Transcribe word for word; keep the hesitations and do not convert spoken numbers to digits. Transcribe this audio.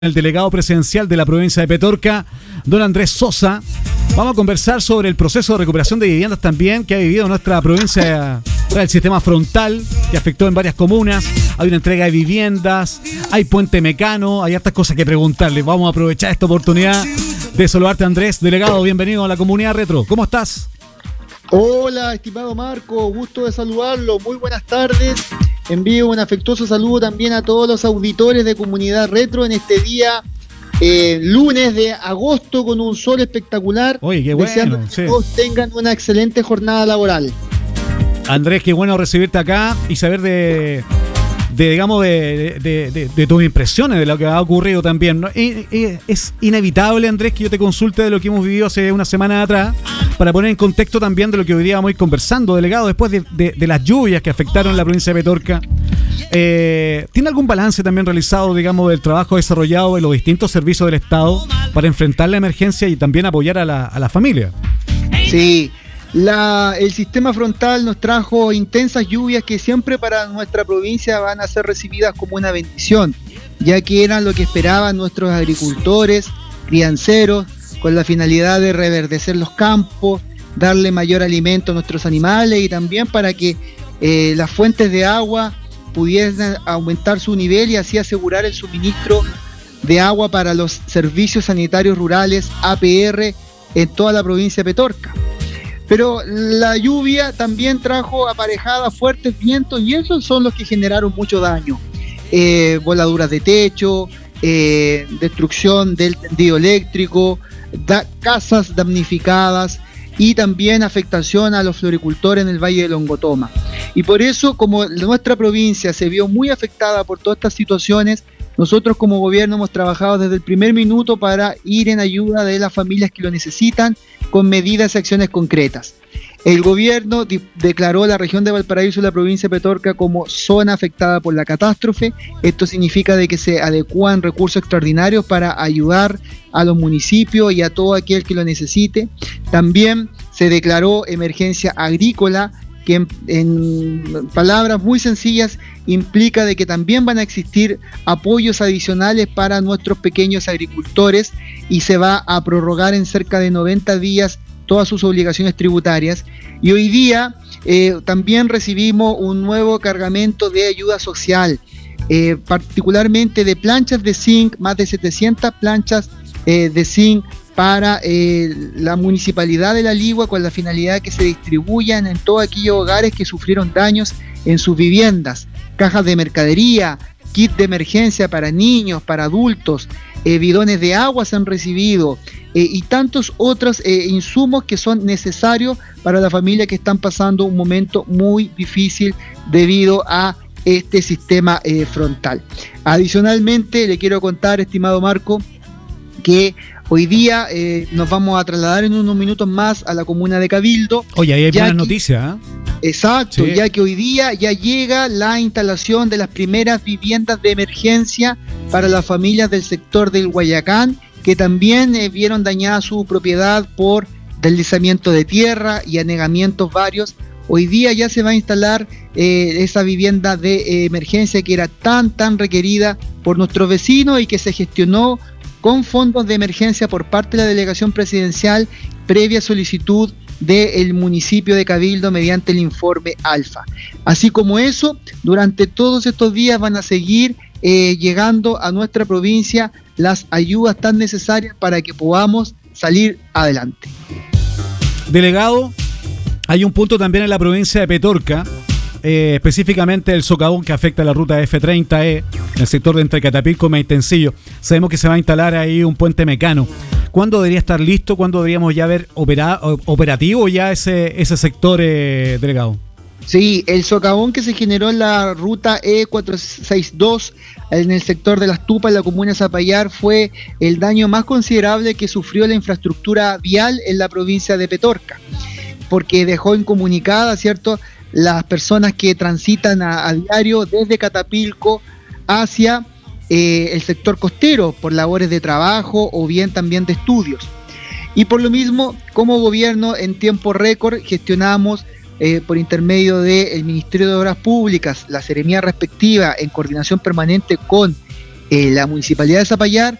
El delegado presidencial de la provincia de Petorca, don Andrés Sosa. Vamos a conversar sobre el proceso de recuperación de viviendas también que ha vivido nuestra provincia, el sistema frontal que afectó en varias comunas. Hay una entrega de viviendas, hay puente mecano, hay hartas cosas que preguntarle. Vamos a aprovechar esta oportunidad de saludarte, Andrés. Delegado, bienvenido a la comunidad Retro. ¿Cómo estás? Hola, estimado Marco, gusto de saludarlo. Muy buenas tardes. Envío un afectuoso saludo también a todos los auditores de Comunidad Retro en este día eh, lunes de agosto con un sol espectacular. Oye, qué bueno. Deseando que sí. todos tengan una excelente jornada laboral. Andrés, qué bueno recibirte acá y saber de, de digamos, de, de, de, de tus impresiones de lo que ha ocurrido también, ¿no? Y, y es inevitable, Andrés, que yo te consulte de lo que hemos vivido hace una semana atrás, para poner en contexto también de lo que hoy día vamos a ir conversando, delegado, después de, de, de las lluvias que afectaron la provincia de Petorca. Eh, ¿Tiene algún balance también realizado, digamos, del trabajo desarrollado en los distintos servicios del Estado para enfrentar la emergencia y también apoyar a la, a la familia? Sí, la, el sistema frontal nos trajo intensas lluvias que siempre para nuestra provincia van a ser recibidas como una bendición, ya que eran lo que esperaban nuestros agricultores, crianceros, con la finalidad de reverdecer los campos, darle mayor alimento a nuestros animales y también para que eh, las fuentes de agua pudiesen aumentar su nivel y así asegurar el suministro de agua para los servicios sanitarios rurales A P R en toda la provincia de Petorca. Pero la lluvia también trajo aparejada fuertes vientos y esos son los que generaron mucho daño. Eh, voladuras de techo, eh, destrucción del tendido eléctrico, Da, casas damnificadas y también afectación a los floricultores en el Valle de Longotoma. Y por eso, como nuestra provincia se vio muy afectada por todas estas situaciones, nosotros como gobierno hemos trabajado desde el primer minuto para ir en ayuda de las familias que lo necesitan con medidas y acciones concretas. El gobierno di- declaró la región de Valparaíso y la provincia de Petorca como zona afectada por la catástrofe. Esto significa de que se adecúan recursos extraordinarios para ayudar a los municipios y a todo aquel que lo necesite. También se declaró emergencia agrícola, que en, en palabras muy sencillas implica de que también van a existir apoyos adicionales para nuestros pequeños agricultores y se va a prorrogar en cerca de noventa días todas sus obligaciones tributarias. Y hoy día eh, también recibimos un nuevo cargamento de ayuda social, eh, particularmente de planchas de zinc, más de setecientas planchas eh, de zinc para eh, la municipalidad de La Ligua, con la finalidad de que se distribuyan en todos aquellos hogares que sufrieron daños en sus viviendas, cajas de mercadería, kit de emergencia para niños, para adultos, eh, bidones de agua se han recibido eh, y tantos otros eh, insumos que son necesarios para la familia que están pasando un momento muy difícil debido a este sistema eh, frontal. Adicionalmente, le quiero contar, estimado Marco, que hoy día eh, nos vamos a trasladar en unos minutos más a la comuna de Cabildo. Oye, ahí hay buenas que, noticias, ¿eh? Exacto, Sí. ya que hoy día ya llega la instalación de las primeras viviendas de emergencia para las familias del sector del Guayacán, que también eh, vieron dañada su propiedad por deslizamiento de tierra y anegamientos varios. Hoy día ya se va a instalar eh, esa vivienda de eh, emergencia que era tan, tan requerida por nuestros vecinos y que se gestionó con fondos de emergencia por parte de la delegación presidencial previa solicitud del municipio de Cabildo mediante el informe Alfa. Así como eso, durante todos estos días van a seguir eh, llegando a nuestra provincia las ayudas tan necesarias para que podamos salir adelante. Delegado, hay un punto también en la provincia de Petorca, eh, específicamente el socavón que afecta a la ruta F treinta E, en el sector de entre Catapilco y Maitencillo. Sabemos que se va a instalar ahí un puente mecano. ¿Cuándo debería estar listo? ¿Cuándo deberíamos ya ver opera, operativo ya ese, ese sector, eh, delegado? Sí, el socavón que se generó en la ruta E cuatrocientos sesenta y dos en el sector de Las Tupas, en la comuna de Zapallar, fue el daño más considerable que sufrió la infraestructura vial en la provincia de Petorca, porque dejó incomunicada, ¿cierto?, las personas que transitan a, a diario desde Catapilco hacia eh, el sector costero por labores de trabajo o bien también de estudios. Y por lo mismo, como gobierno, en tiempo récord gestionamos eh, por intermedio del Ministerio de Obras Públicas, la seremía respectiva, en coordinación permanente con eh, la Municipalidad de Zapallar